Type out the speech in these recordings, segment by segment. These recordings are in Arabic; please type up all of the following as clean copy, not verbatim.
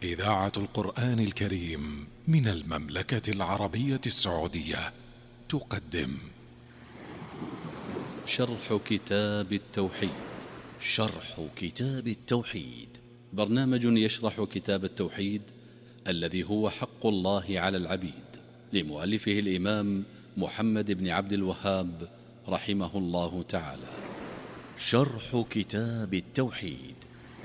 إذاعة القرآن الكريم من المملكة العربية السعودية تقدم شرح كتاب التوحيد. شرح كتاب التوحيد برنامج يشرح كتاب التوحيد الذي هو حق الله على العبيد، لمؤلفه الإمام محمد بن عبد الوهاب رحمه الله تعالى. شرح كتاب التوحيد،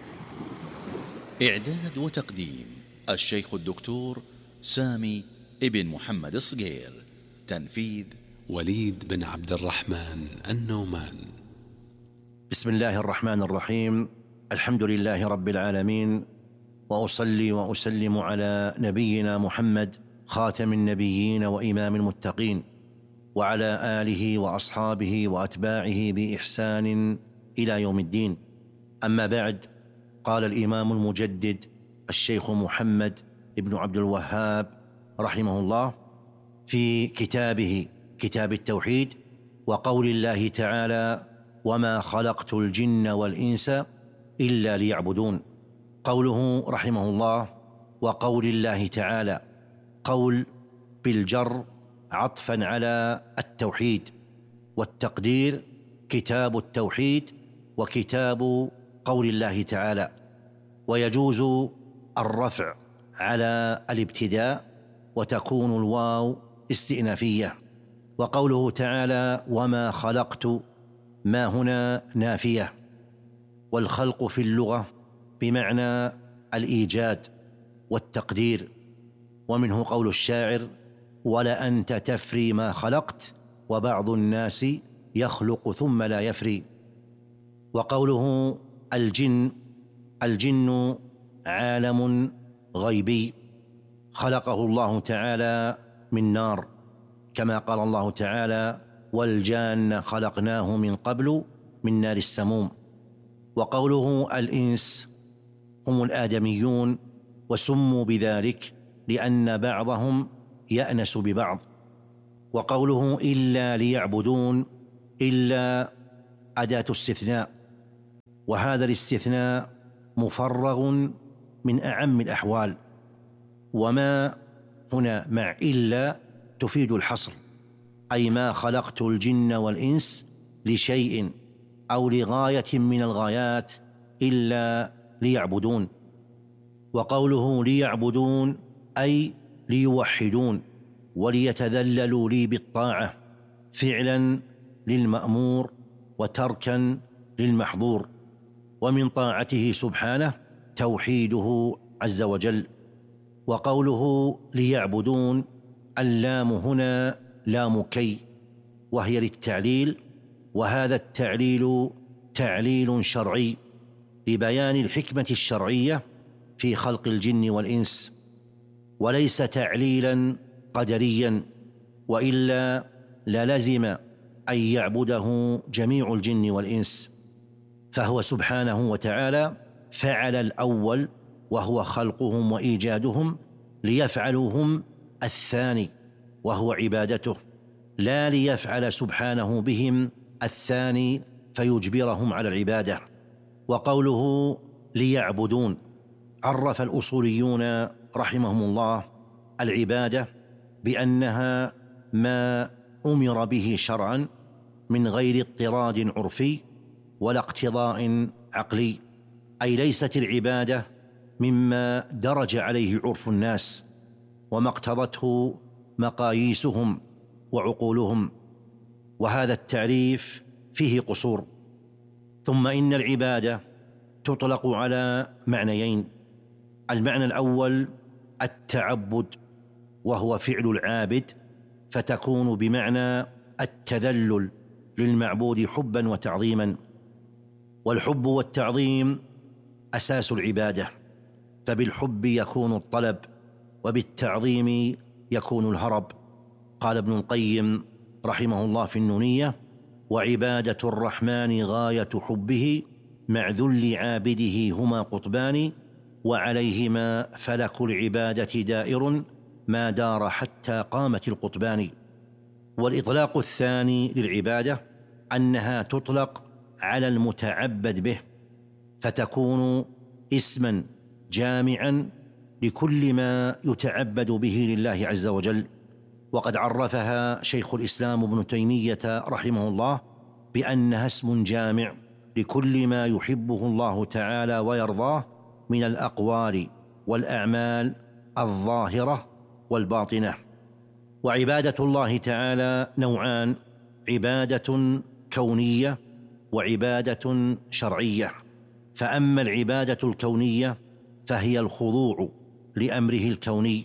إعداد وتقديم الشيخ الدكتور سامي ابن محمد الصقير، تنفيذ وليد بن عبد الرحمن النومان. بسم الله الرحمن الرحيم. الحمد لله رب العالمين، وأصلي وأسلم على نبينا محمد خاتم النبيين وإمام المتقين، وعلى آله وأصحابه وأتباعه بإحسان إلى يوم الدين. أما بعد، قال الإمام المجدد الشيخ محمد بن عبد الوهاب رحمه الله في كتابه كتاب التوحيد: وقول الله تعالى: وما خلقت الجن والإنس إلا ليعبدون. قوله رحمه الله وقول الله تعالى، قول بالجر عطفا على التوحيد، والتقدير كتاب التوحيد وكتاب قول الله تعالى، ويجوز الرفع على الابتداء وتكون الواو استئنافية. وقوله تعالى وما خلقت، ما هنا نافية، والخلق في اللغة بمعنى الإيجاد والتقدير، ومنه قول الشاعر: ولأنت تفري ما خلقت وبعض الناس يخلق ثم لا يفري. وقوله الجن عالم غيبي خلقه الله تعالى من نار، كما قال الله تعالى: والجان خلقناه من قبل من نار السموم. وقوله الإنس هم الآدميون، وسموا بذلك لأن بعضهم يأنس ببعض. وقوله إلا ليعبدون، إلا أداة استثناء، وهذا الاستثناء مفرغ من أعم الأحوال، وما هنا مع إلا تفيد الحصر، أي ما خلقت الجن والإنس لشيء أو لغاية من الغايات إلا ليعبدون. وقوله ليعبدون أي ليوحدون وليتذللوا لي بالطاعة، فعلا للمأمور وتركا للمحظور، ومن طاعته سبحانه توحيده عز وجل. وقوله ليعبدون، اللام هنا لام كي، وهي للتعليل، وهذا التعليل تعليل شرعي لبيان الحكمة الشرعية في خلق الجن والإنس، وليس تعليلا قدريا، وإلا للزم أن يعبده جميع الجن والإنس، فهو سبحانه وتعالى فعل الأول وهو خلقهم وإيجادهم، ليفعلوهم الثاني وهو عبادته، لا ليفعل سبحانه بهم الثاني فيجبرهم على العبادة. وقوله ليعبدون، عرف الأصوليون رحمهم الله العبادة بأنها ما أمر به شرعا من غير اضطراد عرفي ولا اقتضاء عقلي، أي ليست العبادة مما درج عليه عرف الناس وما اقتضته مقاييسهم وعقولهم، وهذا التعريف فيه قصور. ثم إن العبادة تطلق على معنيين: المعنى الأول التعبد، وهو فعل العابد، فتكون بمعنى التذلل للمعبود حبا وتعظيما، والحب والتعظيم أساس العبادة، فبالحب يكون الطلب وبالتعظيم يكون الهرب. قال ابن القيم رحمه الله في النونية: وعبادة الرحمن غاية حبه مع ذل عابده هما قطبان، وعليهما فلك العبادة دائر ما دار حتى قامت القطبان. والإطلاق الثاني للعبادة أنها تطلق على المتعبد به، فتكون اسما جامعا لكل ما يتعبد به لله عز وجل. وقد عرفها شيخ الإسلام ابن تيمية رحمه الله بأنها اسم جامع لكل ما يحبه الله تعالى ويرضاه من الأقوال والأعمال الظاهرة والباطنة. وعبادة الله تعالى نوعان: عبادة كونية وعبادة شرعية. فأما العبادة الكونية فهي الخضوع لأمره الكوني،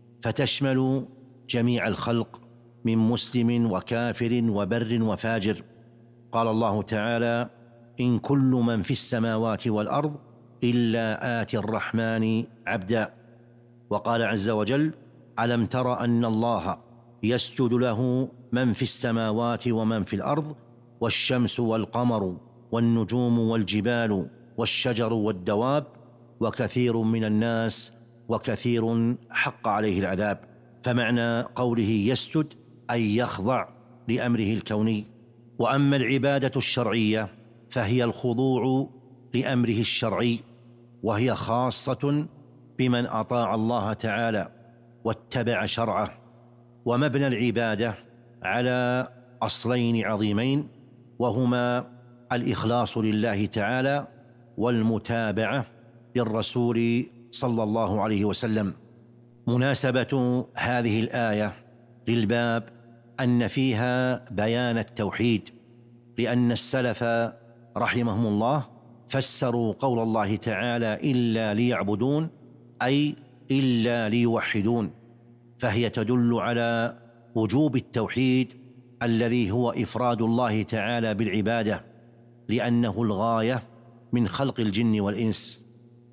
فتشمل جميع الخلق من مسلم وكافر وبر وفاجر. قال الله تعالى: إن كل من في السماوات والأرض إلا آتي الرحمن عبدا. وقال عز وجل: ألم تر أن الله يسجد له من في السماوات ومن في الأرض والشمس والقمر والنجوم والجبال والشجر والدواب وكثير من الناس وكثير حق عليه العذاب. فمعنى قوله يسجد أي يخضع لأمره الكوني. وأما العبادة الشرعية فهي الخضوع لأمره الشرعي، وهي خاصة بمن أطاع الله تعالى واتبع شرعه. ومبنى العبادة على أصلين عظيمين، وهما الإخلاص لله تعالى والمتابعة للرسول صلى الله عليه وسلم. مناسبة هذه الآية للباب أن فيها بيان التوحيد، لأن السلف رحمهم الله فسروا قول الله تعالى: إلا ليعبدون، أي إلا ليوحدون، فهي تدل على وجوب التوحيد الذي هو إفراد الله تعالى بالعبادة، لأنه الغاية من خلق الجن والإنس.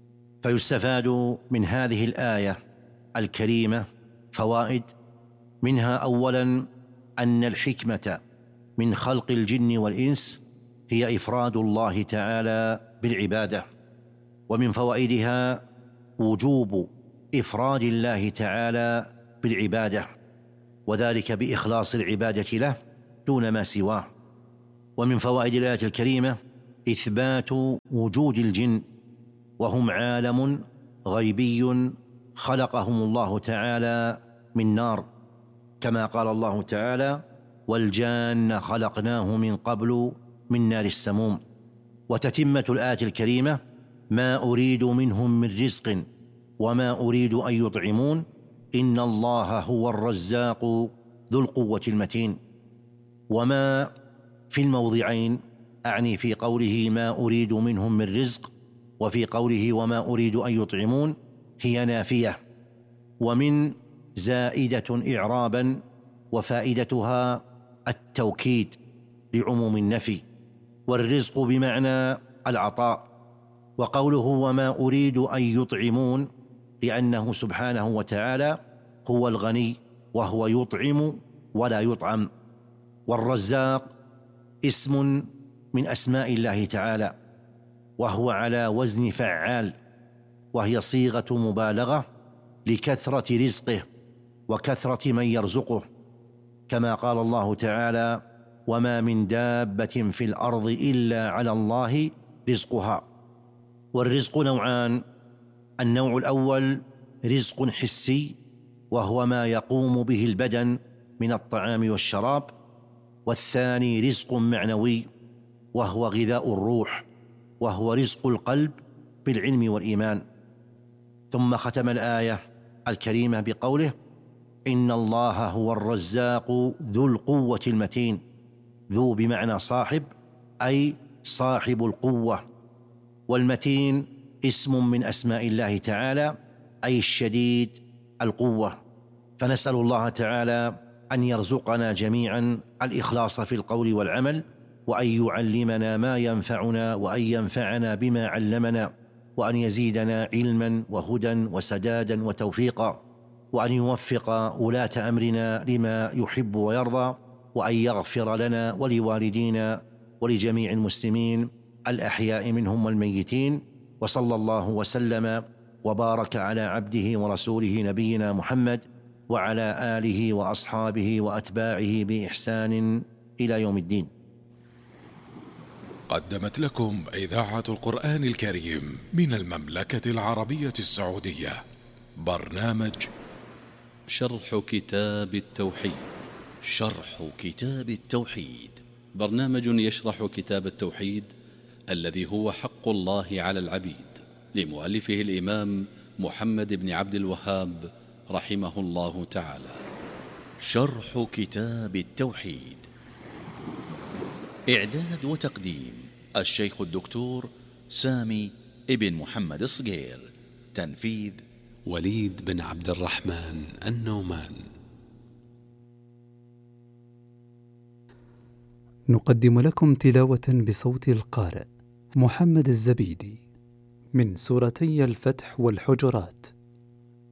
فيستفاد من هذه الآية الكريمة فوائد، منها أولاً أن الحكمة من خلق الجن والإنس هي إفراد الله تعالى بالعبادة. ومن فوائدها وجوب إفراد الله تعالى بالعبادة، وذلك بإخلاص العبادة له دون ما سواه. ومن فوائد الآية الكريمة إثبات وجود الجن، وهم عالم غيبي خلقهم الله تعالى من نار، كما قال الله تعالى: والجان خلقناه من قبل من نار السموم. وتتمة الآية الكريمة: ما أريد منهم من رزق وما أريد أن يطعمون إن الله هو الرزاق ذو القوة المتين. وما في الموضعين، أعني في قوله ما أريد منهم من رزق وفي قوله وما أريد أن يطعمون، هي نافية، ومن زائدة إعرابا، وفائدتها التوكيد لعموم النفي. والرزق بمعنى العطاء. وقوله وما أريد أن يطعمون لأنه سبحانه وتعالى هو الغني وهو يطعم ولا يطعم. والرزاق اسم من أسماء الله تعالى، وهو على وزن فعال، وهي صيغة مبالغة لكثرة رزقه وكثرة من يرزقه، كما قال الله تعالى: وما من دابة في الأرض إلا على الله رزقها. والرزق نوعان: النوع الأول رزق حسي، وهو ما يقوم به البدن من الطعام والشراب. والثاني رزق معنوي، وهو غذاء الروح، وهو رزق القلب بالعلم والإيمان. ثم ختم الآية الكريمة بقوله: إن الله هو الرزاق ذو القوة المتين. ذو بمعنى صاحب، أي صاحب القوة. والمتين اسم من أسماء الله تعالى، أي الشديد القوة. فنسأل الله تعالى أن يرزقنا جميعا الإخلاص في القول والعمل، وأن يعلمنا ما ينفعنا، وأن ينفعنا بما علمنا، وأن يزيدنا علما وهدى وسدادا وتوفيقا، وأن يوفق ولاة أمرنا لما يحب ويرضى، وأن يغفر لنا ولوالدينا ولجميع المسلمين الأحياء منهم والميتين. وصلى الله وسلم وبارك على عبده ورسوله نبينا محمد وعلى آله وأصحابه وأتباعه بإحسان إلى يوم الدين. قدمت لكم إذاعة القرآن الكريم من المملكة العربية السعودية برنامج شرح كتاب التوحيد. شرح كتاب التوحيد برنامج يشرح كتاب التوحيد الذي هو حق الله على العبيد، لمؤلفه الإمام محمد بن عبد الوهاب رحمه الله تعالى. شرح كتاب التوحيد. إعداد وتقديم الشيخ الدكتور سامي ابن محمد الصقير. تنفيذ وليد بن عبد الرحمن النومان. نقدم لكم تلاوة بصوت القارئ محمد الزبيدي من سورتي الفتح والحجرات